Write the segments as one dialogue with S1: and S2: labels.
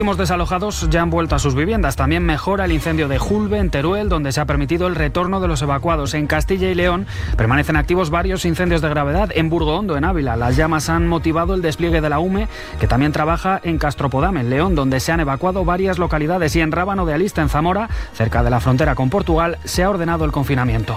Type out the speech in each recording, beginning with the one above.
S1: Los desalojados ya han vuelto a sus viviendas. También mejora el incendio de Julbe, en Teruel, donde se ha permitido el retorno de los evacuados. En Castilla y León permanecen activos varios incendios de gravedad. En Burgondo, en Ávila, las llamas han motivado el despliegue de la UME, que también trabaja en Castropodam, en León, donde se han evacuado varias localidades. Y en Rábano de Alista, en Zamora, cerca de la frontera con Portugal, se ha ordenado el confinamiento.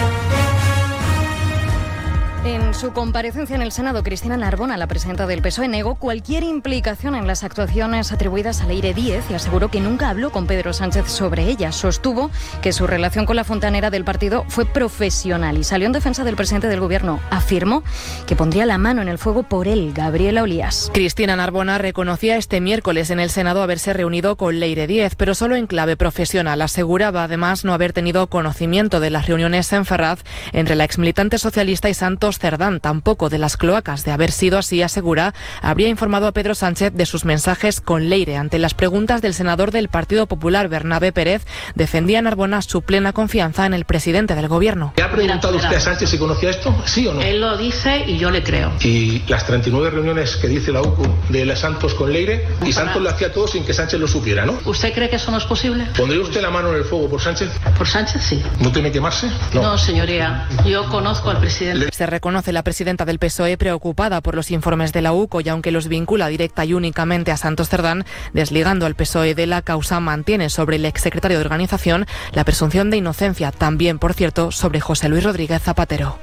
S2: En su comparecencia en el Senado, Cristina Narbona, la presidenta del PSOE, negó cualquier implicación en las actuaciones atribuidas a Leire Díez y aseguró que nunca habló con Pedro Sánchez sobre ella. Sostuvo que su relación con la fontanera del partido fue profesional y salió en defensa del presidente del Gobierno. Afirmó que pondría la mano en el fuego por él, Gabriela Olías.
S3: Cristina Narbona reconocía este miércoles en el Senado haberse reunido con Leire Díez, pero solo en clave profesional. Aseguraba además no haber tenido conocimiento de las reuniones en Ferraz entre la exmilitante socialista y Santos Cerdán, tampoco de las cloacas. De haber sido así, asegura, habría informado a Pedro Sánchez de sus mensajes con Leire. Ante las preguntas del senador del Partido Popular, Bernabé Pérez, defendía Narbona su plena confianza en el presidente del Gobierno.
S4: ¿Le ha preguntado usted a Sánchez si conocía esto? ¿Sí o no?
S5: Él lo dice y yo le creo.
S4: ¿Y las 39 reuniones que dice la UCU de la Santos con Leire? Y Santos lo hacía todo sin que Sánchez lo supiera, ¿no?
S5: ¿Usted cree que eso no es posible?
S4: ¿Pondría usted la mano en el fuego por Sánchez?
S5: Por Sánchez, sí.
S4: ¿No tiene que quemarse?
S5: No, señoría. Yo conozco al presidente.
S3: Se reconoce la presidenta del PSOE preocupada por los informes de la UCO y aunque los vincula directa y únicamente a Santos Cerdán, desligando al PSOE de la causa, mantiene sobre el exsecretario de Organización la presunción de inocencia, también, por cierto, sobre José Luis Rodríguez Zapatero.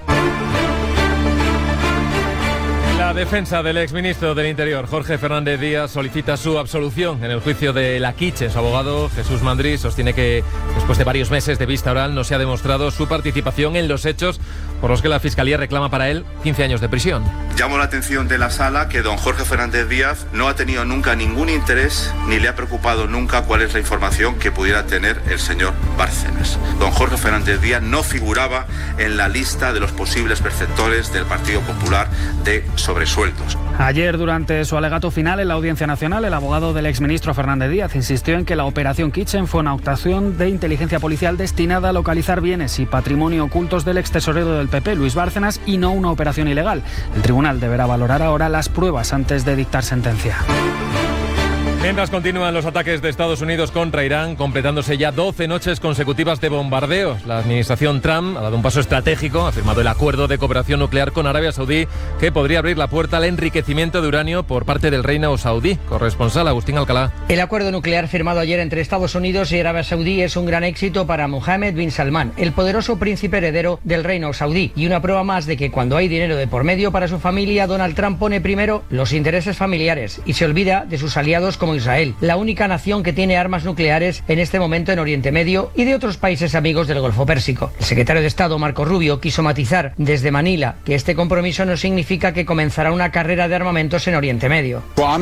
S6: La defensa del exministro del Interior, Jorge Fernández Díaz, solicita su absolución en el juicio de Laquiche. Su abogado, Jesús Mandrí, sostiene que después de varios meses de vista oral no se ha demostrado su participación en los hechos por los que la Fiscalía reclama para él 15 años de prisión.
S7: Llamo la atención de la sala que don Jorge Fernández Díaz no ha tenido nunca ningún interés ni le ha preocupado nunca cuál es la información que pudiera tener el señor Bárcenas. Don Jorge Fernández Díaz no figuraba en la lista de los posibles perceptores del Partido Popular de sobresueldos.
S1: Ayer, durante su alegato final en la Audiencia Nacional, el abogado del exministro Fernández Díaz insistió en que la Operación Kitchen fue una actuación de inteligencia policial destinada a localizar bienes y patrimonio ocultos del extesorero del PP, Luis Bárcenas, y no una operación ilegal. El tribunal deberá valorar ahora las pruebas antes de dictar sentencia.
S6: Mientras continúan los ataques de Estados Unidos contra Irán, completándose ya 12 noches consecutivas de bombardeos. La administración Trump ha dado un paso estratégico, ha firmado el acuerdo de cooperación nuclear con Arabia Saudí, que podría abrir la puerta al enriquecimiento de uranio por parte del reino saudí. Corresponsal Agustín Alcalá.
S8: El acuerdo nuclear firmado ayer entre Estados Unidos y Arabia Saudí es un gran éxito para Mohammed bin Salman, el poderoso príncipe heredero del reino saudí, y una prueba más de que cuando hay dinero de por medio para su familia, Donald Trump pone primero los intereses familiares y se olvida de sus aliados como Israel, la única nación que tiene armas nucleares en este momento en Oriente Medio, y de otros países amigos del Golfo Pérsico. El secretario de Estado, Marco Rubio, quiso matizar desde Manila que este compromiso no significa que comenzará una carrera de armamentos en Oriente Medio.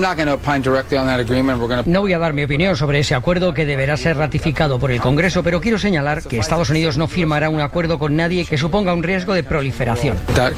S8: No voy a dar mi opinión sobre ese acuerdo, que deberá ser ratificado por el Congreso, pero quiero señalar que Estados Unidos no firmará un acuerdo con nadie que suponga un riesgo de proliferación.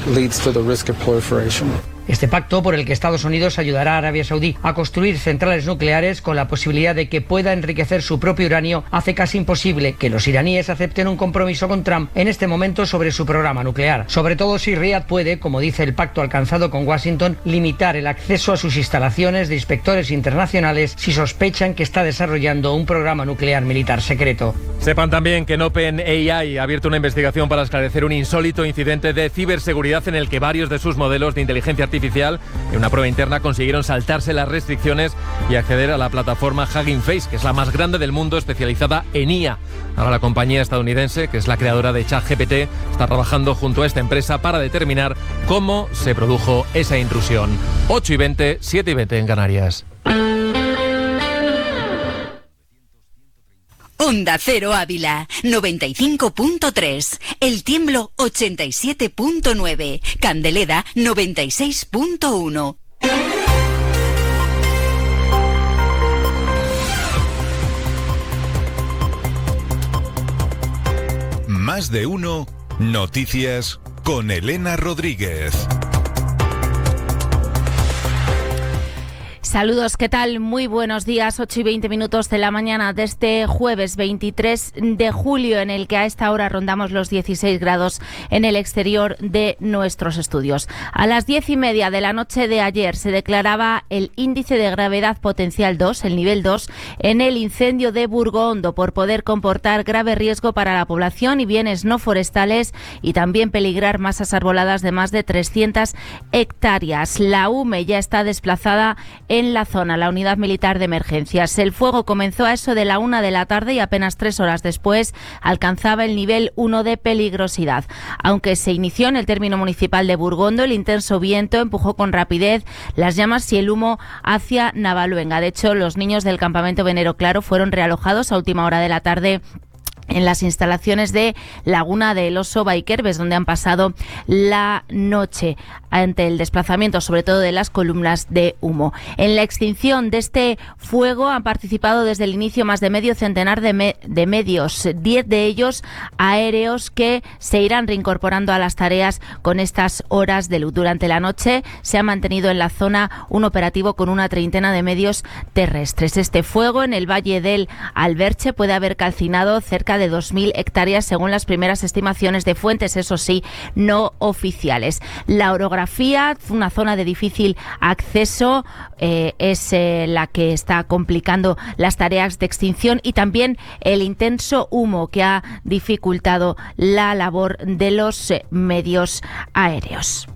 S8: Este pacto, por el que Estados Unidos ayudará a Arabia Saudí a construir centrales nucleares con la posibilidad de que pueda enriquecer su propio uranio, hace casi imposible que los iraníes acepten un compromiso con Trump en este momento sobre su programa nuclear. Sobre todo si Riad puede, como dice el pacto alcanzado con Washington, limitar el acceso a sus instalaciones de inspectores internacionales si sospechan que está desarrollando un programa nuclear militar secreto.
S6: Sepan también que OpenAI ha abierto una investigación para esclarecer un insólito incidente de ciberseguridad en el que varios de sus modelos de inteligencia artificial en una prueba interna consiguieron saltarse las restricciones y acceder a la plataforma Hugging Face, que es la más grande del mundo especializada en IA. Ahora la compañía estadounidense, que es la creadora de ChatGPT, está trabajando junto a esta empresa para determinar cómo se produjo esa intrusión. 8:20, 7:20 en Canarias.
S9: Onda Cero Ávila, 95.3, El Tiemblo 87.9, Candeleda 96.1.
S10: Más de uno, noticias con Elena Rodríguez.
S11: Saludos, ¿qué tal? Muy buenos días, 8:20 de la mañana de este jueves 23 de julio, en el que a esta hora rondamos los 16 grados en el exterior de nuestros estudios. A las 10:30 de la noche de ayer se declaraba el índice de gravedad potencial 2, el nivel 2, en el incendio de Burgondo, por poder comportar grave riesgo para la población y bienes no forestales y también peligrar masas arboladas de más de 300 hectáreas. La UME ya está desplazada en la zona, la unidad militar de emergencias. El fuego comenzó a eso de la 1 de la tarde y apenas 3 horas después alcanzaba el nivel 1 de peligrosidad. Aunque se inició en el término municipal de Burgondo, el intenso viento empujó con rapidez las llamas y el humo hacia Navaluenga. De hecho, los niños del campamento Venero Claro fueron realojados a última hora de la tarde en las instalaciones de Laguna del Oso Baiquerbes, donde han pasado la noche ante el desplazamiento, sobre todo de las columnas de humo. En la extinción de este fuego han participado desde el inicio más de medio centenar de medios, 10 de ellos aéreos, que se irán reincorporando a las tareas con estas horas de luz. Durante la noche se ha mantenido en la zona un operativo con una treintena de medios terrestres. Este fuego en el Valle del Alberche puede haber calcinado cerca de 2.000 hectáreas según las primeras estimaciones de fuentes, eso sí, no oficiales. La orografía, una zona de difícil acceso, es la que está complicando las tareas de extinción, y también el intenso humo que ha dificultado la labor de los medios aéreos.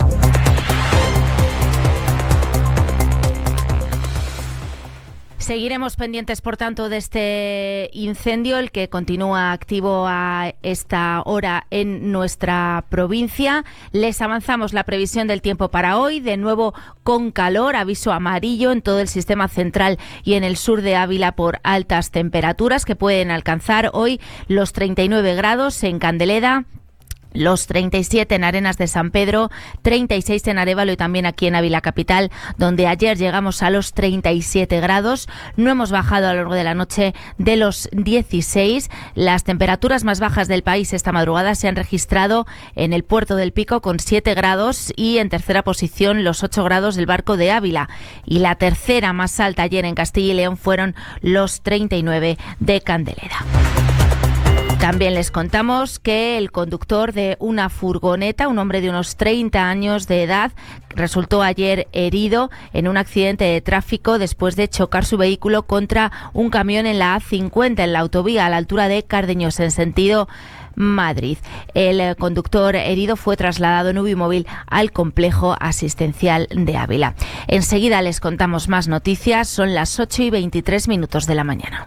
S11: Seguiremos pendientes, por tanto, de este incendio, el que continúa activo a esta hora en nuestra provincia. Les avanzamos la previsión del tiempo para hoy, de nuevo con calor, aviso amarillo en todo el sistema central y en el sur de Ávila por altas temperaturas que pueden alcanzar hoy los 39 grados en Candeleda, los 37 en Arenas de San Pedro, 36 en Arévalo y también aquí en Ávila capital, donde ayer llegamos a los 37 grados. No hemos bajado a lo largo de la noche de los 16. Las temperaturas más bajas del país esta madrugada se han registrado en el Puerto del Pico con 7 grados y en tercera posición los 8 grados del Barco de Ávila. Y la tercera más alta ayer en Castilla y León fueron los 39 de Candeleda. También les contamos que el conductor de una furgoneta, un hombre de unos 30 años de edad, resultó ayer herido en un accidente de tráfico después de chocar su vehículo contra un camión en la A50, en la autovía a la altura de Cardeñosa, en sentido Madrid. El conductor herido fue trasladado en Ubimóvil al complejo asistencial de Ávila. Enseguida les contamos más noticias. Son las 8:23 de la mañana.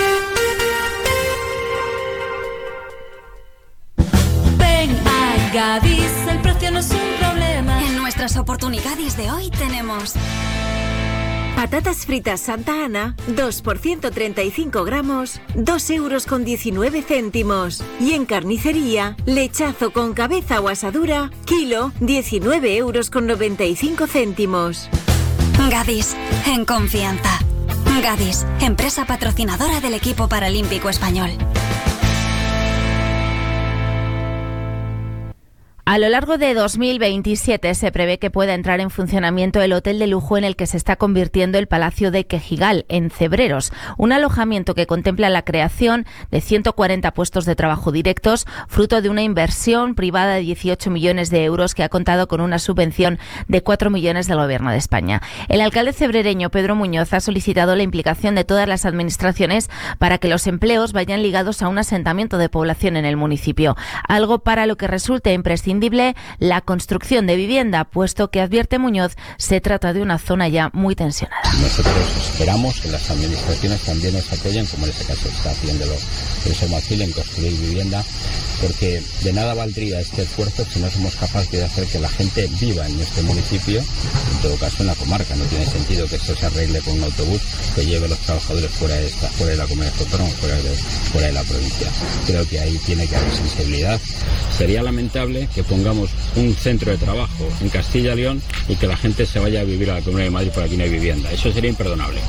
S12: Gadis, el precio no es un problema. En nuestras oportunidades de hoy tenemos
S13: patatas fritas Santa Ana, 2 por 135 gramos, 2,19 €. Y en carnicería, lechazo con cabeza o asadura, kilo, 19,95 €.
S12: Gadis, en confianza. Gadis, empresa patrocinadora del equipo paralímpico español.
S11: A lo largo de 2027 se prevé que pueda entrar en funcionamiento el hotel de lujo en el que se está convirtiendo el Palacio de Quejigal, en Cebreros, un alojamiento que contempla la creación de 140 puestos de trabajo directos, fruto de una inversión privada de 18 millones de euros que ha contado con una subvención de 4 millones del Gobierno de España. El alcalde cebrereño, Pedro Muñoz, ha solicitado la implicación de todas las administraciones para que los empleos vayan ligados a un asentamiento de población en el municipio, algo para lo que resulta imprescindible la construcción de vivienda, puesto que, advierte Muñoz, se trata de una zona ya muy tensionada.
S14: Nosotros esperamos que las administraciones también nos apoyen, como en este caso está haciendo el Somacil, en construir vivienda, porque de nada valdría este esfuerzo si no somos capaces de hacer que la gente viva en este municipio, en todo caso en la comarca. No tiene sentido que esto se arregle con un autobús que lleve a los trabajadores fuera de la comunidad autónoma, fuera de la provincia. Creo que ahí tiene que haber sensibilidad. Sería lamentable que pongamos un centro de trabajo en Castilla y León y que la gente se vaya a vivir a la Comunidad de Madrid porque aquí no hay vivienda. Eso sería imperdonable.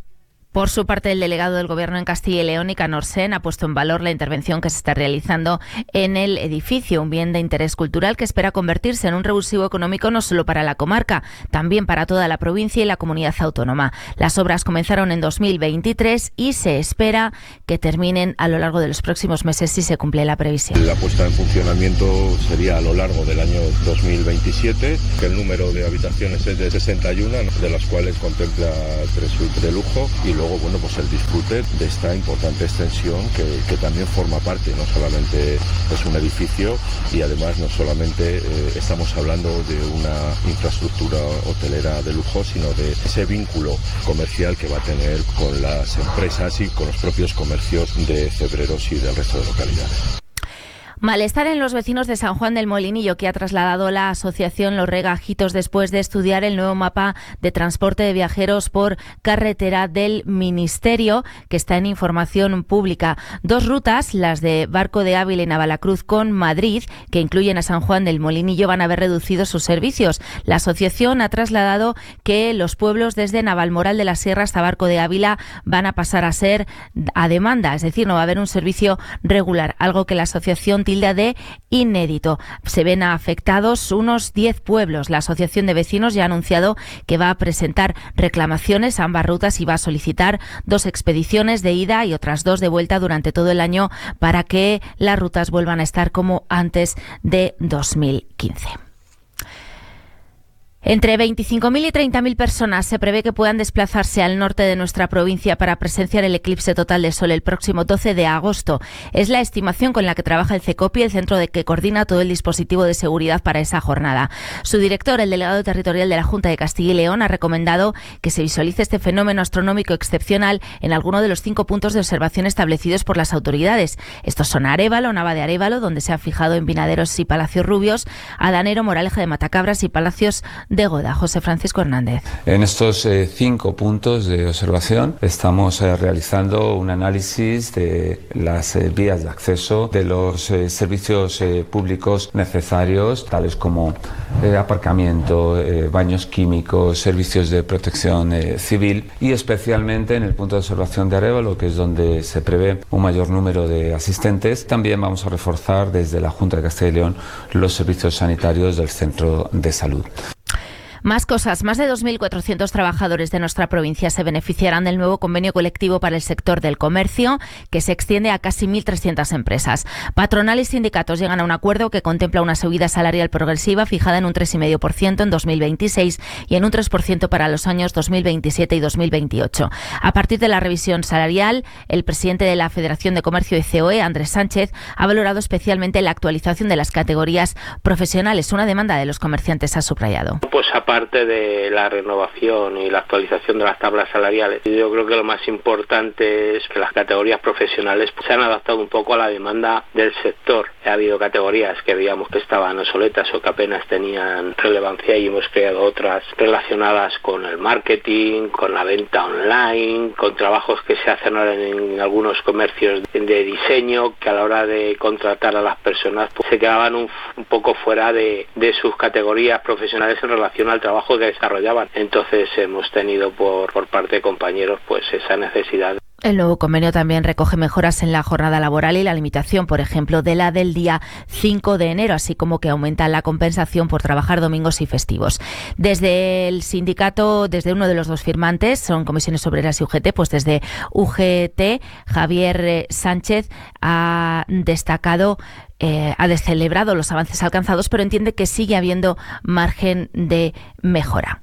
S11: Por su parte, el delegado del Gobierno en Castilla y León, Nicanor Sen, ha puesto en valor la intervención que se está realizando en el edificio, un bien de interés cultural que espera convertirse en un revulsivo económico no solo para la comarca, también para toda la provincia y la comunidad autónoma. Las obras comenzaron en 2023 y se espera que terminen a lo largo de los próximos meses si se cumple la previsión.
S15: La puesta en funcionamiento sería a lo largo del año 2027, que el número de habitaciones es de 61, de las cuales contempla 3 suites de lujo, y luego, bueno, pues el disfrute de esta importante extensión que también forma parte, no solamente es un edificio, y además no solamente estamos hablando de una infraestructura hotelera de lujo, sino de ese vínculo comercial que va a tener con las empresas y con los propios comercios de Cebreros y del resto de localidades.
S11: Malestar en los vecinos de San Juan del Molinillo, que ha trasladado la asociación Los Regajitos después de estudiar el nuevo mapa de transporte de viajeros por carretera del Ministerio, que está en información pública. 2 rutas, las de Barco de Ávila y Navalacruz con Madrid, que incluyen a San Juan del Molinillo, van a haber reducido sus servicios. La asociación ha trasladado que los pueblos desde Navalmoral de la Sierra hasta Barco de Ávila van a pasar a ser a demanda, es decir, no va a haber un servicio regular, algo que la asociación tilda de inédito. Se ven afectados unos 10 pueblos. La Asociación de Vecinos ya ha anunciado que va a presentar reclamaciones a ambas rutas y va a solicitar 2 expediciones de ida y otras 2 de vuelta durante todo el año para que las rutas vuelvan a estar como antes de 2015. Entre 25.000 y 30.000 personas se prevé que puedan desplazarse al norte de nuestra provincia para presenciar el eclipse total de sol el próximo 12 de agosto. Es la estimación con la que trabaja el CECOPI, el centro que coordina todo el dispositivo de seguridad para esa jornada. Su director, el delegado territorial de la Junta de Castilla y León, ha recomendado que se visualice este fenómeno astronómico excepcional en alguno de los 5 puntos de observación establecidos por las autoridades. Estos son Arévalo, Nava de Arévalo, donde se ha fijado en Vinaderos y Palacios Rubios, Adanero, Moraleja de Matacabras y Palacios de Goda. José Francisco Hernández.
S16: En estos 5 puntos de observación estamos realizando un análisis de las vías de acceso, de los servicios públicos necesarios, tales como aparcamiento, baños químicos, servicios de protección civil, y especialmente en el punto de observación de Arévalo, que es donde se prevé un mayor número de asistentes. También vamos a reforzar desde la Junta de Castilla y León los servicios sanitarios del centro de salud.
S11: Más cosas. Más de 2.400 trabajadores de nuestra provincia se beneficiarán del nuevo convenio colectivo para el sector del comercio, que se extiende a casi 1.300 empresas. Patronal y sindicatos llegan a un acuerdo que contempla una subida salarial progresiva fijada en un 3,5% en 2026 y en un 3% para los años 2027 y 2028. A partir de la revisión salarial, el presidente de la Federación de Comercio y COE, Andrés Sánchez, ha valorado especialmente la actualización de las categorías profesionales, una demanda de los comerciantes, ha subrayado.
S17: Pues aparte de la renovación y la actualización de las tablas salariales, yo creo que lo más importante es que las categorías profesionales se han adaptado un poco a la demanda del sector. Ha habido categorías que veíamos que estaban obsoletas o que apenas tenían relevancia y hemos creado otras relacionadas con el marketing, con la venta online, con trabajos que se hacen ahora en algunos comercios de diseño, que a la hora de contratar a las personas pues, se quedaban un poco fuera de sus categorías profesionales en relación al trabajo que desarrollaban. Entonces hemos tenido por parte de compañeros pues esa necesidad.
S11: El nuevo convenio también recoge mejoras en la jornada laboral y la limitación, por ejemplo, de la del día 5 de enero, así como que aumenta la compensación por trabajar domingos y festivos. Desde el sindicato, desde uno de los 2 firmantes, son Comisiones Obreras y UGT, pues desde UGT, Javier Sánchez ha destacado, ha celebrado los avances alcanzados, pero entiende que sigue habiendo margen de mejora.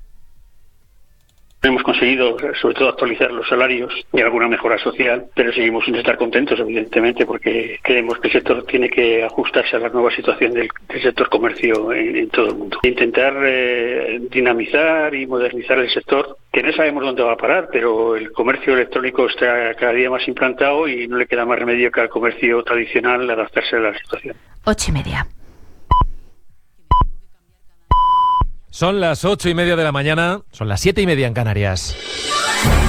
S18: Hemos conseguido, sobre todo, actualizar los salarios y alguna mejora social, pero seguimos sin estar contentos, evidentemente, porque creemos que el sector tiene que ajustarse a la nueva situación del sector comercio en todo el mundo. Intentar dinamizar y modernizar el sector, que no sabemos dónde va a parar, pero el comercio electrónico está cada día más implantado y no le queda más remedio que al comercio tradicional adaptarse a la situación.
S11: 8:30.
S6: Son las 8:30 de la mañana, son las 7:30 en Canarias.